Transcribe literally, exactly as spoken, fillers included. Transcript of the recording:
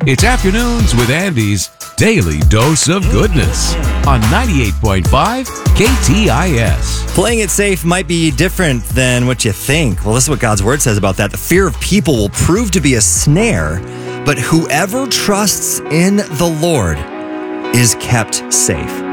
It's Afternoons with Andy's Daily Dose of Goodness on ninety-eight point five K T I S. Playing it safe might be different than what you think. Well, this is what God's word says about that. The fear of people will prove to be a snare, but whoever trusts in the Lord is kept safe.